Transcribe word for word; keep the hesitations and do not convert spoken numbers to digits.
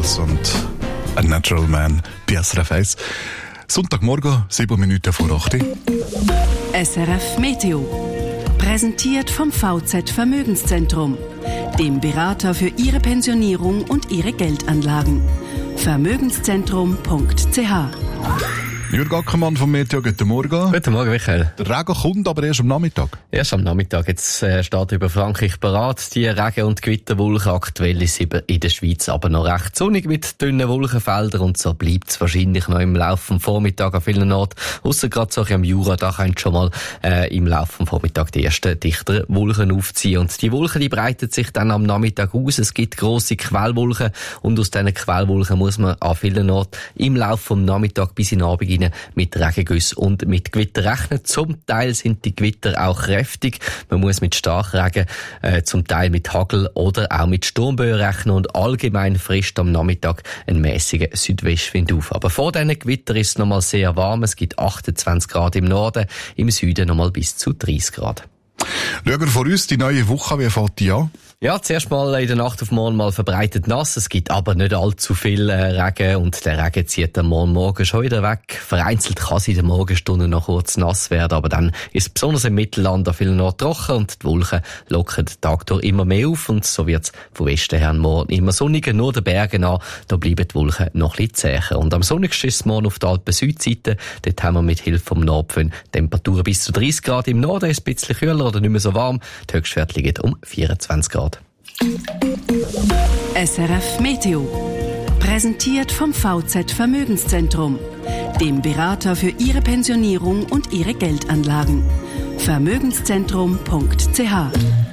Animals und A Natural Man bei S R F eins. Sonntagmorgen, sieben Minuten vor acht. S R F Meteo. Präsentiert vom V Z Vermögenszentrum, dem Berater für Ihre Pensionierung und Ihre Geldanlagen. Vermögenszentrum punkt c h. Jürg Ackermann vom Meteo, guten Morgen. Guten Morgen, Michael. Der Regen kommt aber erst am Nachmittag. Erst am Nachmittag. Jetzt äh, steht über Frankreich parat. Die Regen- und Gewitterwolken. Aktuell ist es in der Schweiz aber noch recht sonnig mit dünnen Wolkenfeldern. Und so bleibt es wahrscheinlich noch im Laufe des Vormittags an vielen Orten. Ausser gerade so am Jura, da können schon mal äh, im Laufe des Vormittags die ersten dichteren Wolken aufziehen. Und die Wolken, die breiten sich dann am Nachmittag aus. Es gibt grosse Quellwolken. Und aus diesen Quellwolken muss man an vielen Orten im Laufe des Nachmittags bis in den Abend mit Regengüssen und mit Gewitter rechnen. Zum Teil sind die Gewitter auch kräftig. Man muss mit Starkregen, äh, zum Teil mit Hagel oder auch mit Sturmböen rechnen und allgemein frisst am Nachmittag ein mäßiger Südwestwind auf. Aber vor diesen Gewitter ist es nochmal sehr warm. Es gibt achtundzwanzig Grad im Norden, im Süden nochmal bis zu dreißig Grad. Schauen wir vor uns die neue Woche, wie fängt die an? Ja, zuerst mal in der Nacht auf morgen mal verbreitet nass. Es gibt aber nicht allzu viel äh, Regen und der Regen zieht am Morgen, morgen schon wieder weg. Vereinzelt kann es in den Morgenstunden noch kurz nass werden, aber dann ist es besonders im Mittelland an vielen Orten trocken und die Wolken lockern den Tag durch immer mehr auf und so wird es von Westen her morgen immer sonniger, nur den Bergen an, da bleiben die Wolken noch ein bisschen zäher. Und am sonnigsten ist es morgen auf der Alpen-Südseite. Dort haben wir mit Hilfe vom Nordföhn Temperaturen bis zu dreißig Grad. Im Norden ist es ein bisschen kühler oder nicht mehr so warm. Die Höchstwerte liegen um vierundzwanzig Grad. S R F Meteo. Präsentiert vom V Z Vermögenszentrum, dem Berater für Ihre Pensionierung und Ihre Geldanlagen. Vermögenszentrum punkt c h.